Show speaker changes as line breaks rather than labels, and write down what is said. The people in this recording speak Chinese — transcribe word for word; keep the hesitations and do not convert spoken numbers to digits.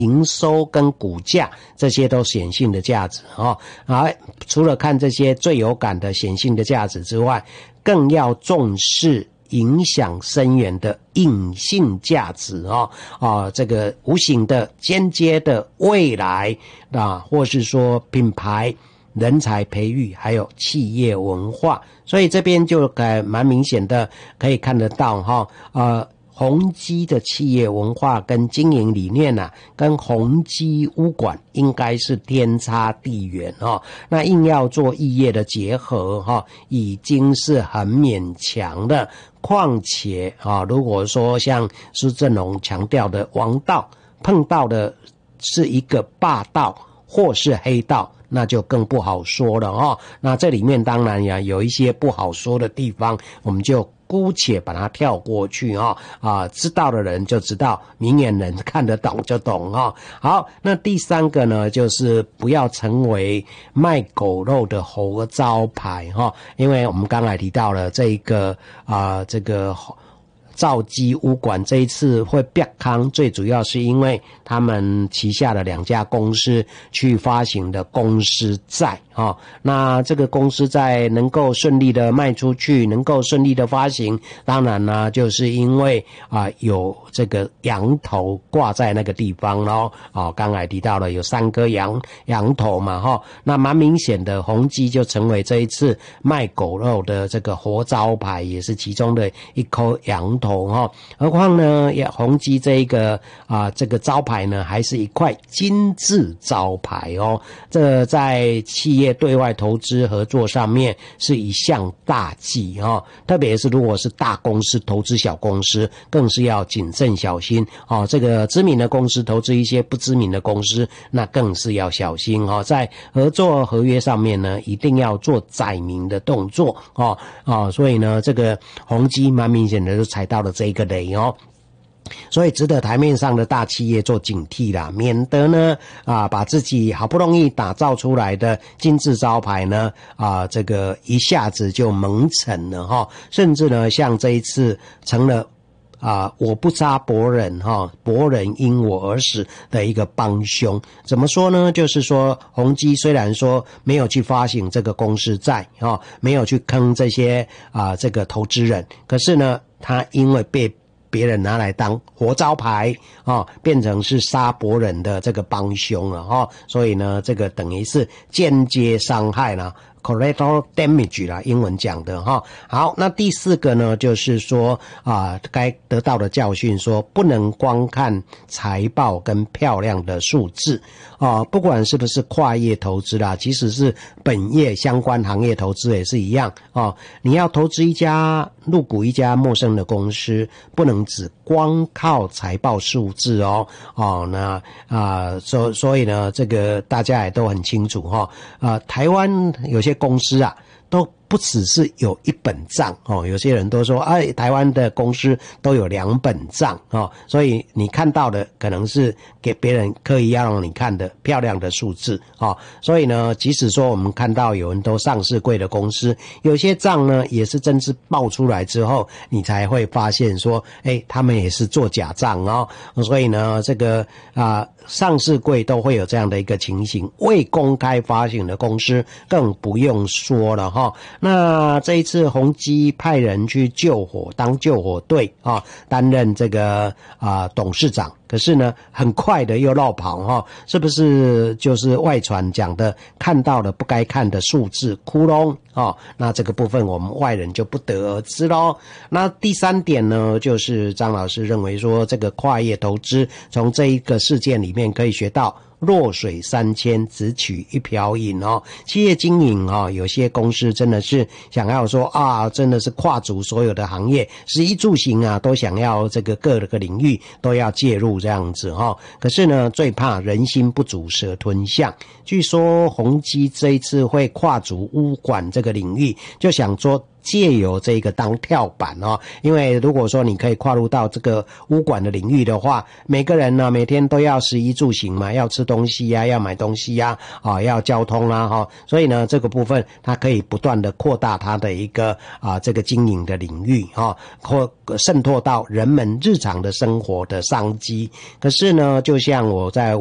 营收跟股价这些都显性的价值哦。啊，除了看这些最有感的显性的价值之外，更要重视影响深远的隐性价值哦，啊，这个无形的、间接的未来啊，或是说品牌、人才培育，还有企业文化，所以这边就呃蛮明显的可以看得到哈，呃。宏基的企业文化跟经营理念啊，跟宏基物管应该是天差地远哦。那硬要做异业的结合哈、哦，已经是很勉强的。况且啊，如果说像施正荣强调的王道，碰到的是一个霸道或是黑道，那就更不好说了哦。那这里面当然呀有一些不好说的地方，我们就姑且把它跳过去啊、哦、啊，知道的人就知道，明眼人看得懂就懂啊、哦。好，那第三个呢，就是不要成为卖狗肉的活招牌哈、哦，因为我们刚才提到了这个啊，这个兆基物管这一次会变康，最主要是因为他们旗下的两家公司去发行的公司债哦，那这个公司债能够顺利的卖出去，能够顺利的发行，当然呢，就是因为啊、呃、有这个羊头挂在那个地方咯。哦，刚才提到了有三颗羊羊头嘛哈、哦，那蛮明显的，宏基就成为这一次卖狗肉的这个活招牌，也是其中的一颗羊头哈。何况呢，宏基这一个啊、呃、这个招牌呢，还是一块金字招牌哦。这在企业对外投资合作上面是一项大忌哦，特别是如果是大公司投资小公司，更是要谨慎小心哦。这个知名的公司投资一些不知名的公司，那更是要小心哦。在合作合约上面呢，一定要做载明的动作哦哦。所以呢，这个宏基蛮明显的就踩到了这一个雷哦。所以值得台面上的大企业做警惕啦，免得呢啊把自己好不容易打造出来的金字招牌呢啊这个一下子就蒙尘了哈，甚至呢像这一次成了啊我不杀伯仁哈，伯仁因我而死的一个帮凶。怎么说呢？就是说宏基虽然说没有去发行这个公司债哈，没有去坑这些啊这个投资人，可是呢他因为被别人拿来当活招牌哦，变成是杀伯仁的这个帮凶了哦，所以呢，这个等于是间接伤害了 collateral damage 啦，英文讲的哈、哦。好，那第四个呢，就是说啊，该得到的教训说，不能光看财报跟漂亮的数字啊，不管是不是跨业投资啦，即使是本业相关行业投资也是一样哦。你要投资一家入股一家陌生的公司，不能只光靠财报数字哦哦，那啊，所、呃、所以呢，这个大家也都很清楚哈啊、呃，台湾有些公司啊都不只是有一本账哦，有些人都说哎，台湾的公司都有两本账哦，所以你看到的可能是给别人刻意要让你看的漂亮的数字哦，所以呢，即使说我们看到有很多上市柜的公司，有些账呢也是真是爆出来之后，你才会发现说，哎，他们也是做假账哦，所以呢，这个啊、呃、上市柜都会有这样的一个情形，未公开发行的公司更不用说了哈、哦。那这一次宏基派人去救火，当救火队啊，担任这个啊、呃、董事长。可是呢，很快的又落跑哈、哦，是不是就是外传讲的看到了不该看的数字窟窿哦？那这个部分我们外人就不得而知咯。那第三点呢，就是张老师认为说，这个跨业投资从这一个事件里面可以学到。弱水三千，只取一瓢饮哦。企业经营哦，有些公司真的是想要说啊，真的是跨足所有的行业，食衣住行啊，都想要这个各个领域都要介入这样子哈、哦。可是呢，最怕人心不足蛇吞象。据说宏基这一次会跨足物管这个领域，就想说借由这个当跳板哦，因为如果说你可以跨入到这个物管的领域的话，每个人呢每天都要食衣住行嘛，要吃东西呀、啊，要买东西呀、啊，啊，要交通啦、啊、哈，所以呢这个部分它可以不断的扩大它的一个啊这个经营的领域哈，或渗透到人们日常的生活的商机。可是呢，就像我在